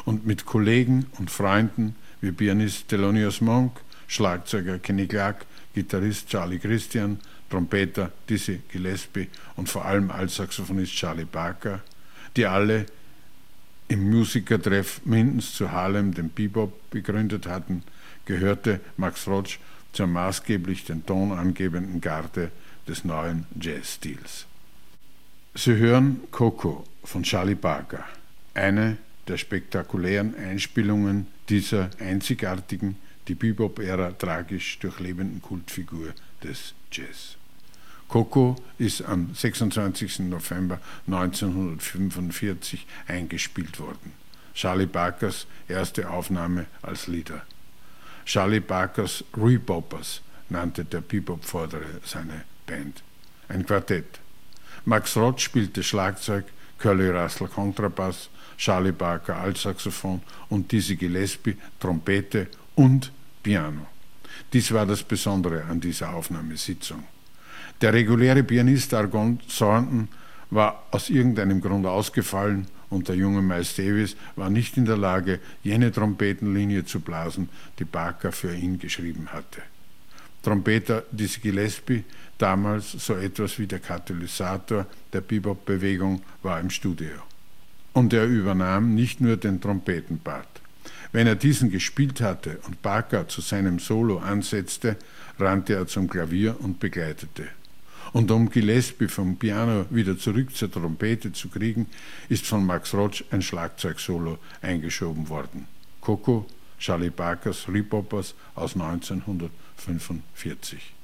und mit Kollegen und Freunden wie Pianist Thelonious Monk, Schlagzeuger Kenny Clarke, Gitarrist Charlie Christian, Trompeter Dizzy Gillespie und vor allem Altsaxophonist Charlie Parker, die alle im Musikertreff Mindens zu Harlem den Bebop begründet hatten, gehörte Max Roach zur maßgeblich den Ton angebenden Garde des neuen Jazzstils. Sie hören Coco von Charlie Parker, eine der spektakulären Einspielungen dieser einzigartigen, die Bebop-Ära tragisch durchlebenden Kultfigur des Jazz. Coco ist am 26. November 1945 eingespielt worden. Charlie Parkers erste Aufnahme als Leader. Charlie Parkers Reboppers nannte der Bebop-Vordere seine Band. Ein Quartett. Max Roach spielte Schlagzeug, Curly Russell Kontrabass, Charlie Parker Altsaxophon und Dizzy Gillespie Trompete und Piano. Dies war das Besondere an dieser Aufnahmesitzung. Der reguläre Pianist Argon Thornton war aus irgendeinem Grund ausgefallen und der junge Miles Davis war nicht in der Lage, jene Trompetenlinie zu blasen, die Parker für ihn geschrieben hatte. Trompeter Dizzy Gillespie, damals so etwas wie der Katalysator der Bebop-Bewegung, war im Studio. Und er übernahm nicht nur den Trompetenpart. Wenn er diesen gespielt hatte und Parker zu seinem Solo ansetzte, rannte er zum Klavier und begleitete. Und um Gillespie vom Piano wieder zurück zur Trompete zu kriegen, ist von Max Roach ein Schlagzeugsolo eingeschoben worden. Coco, Charlie Parkers Reboppers aus 1945.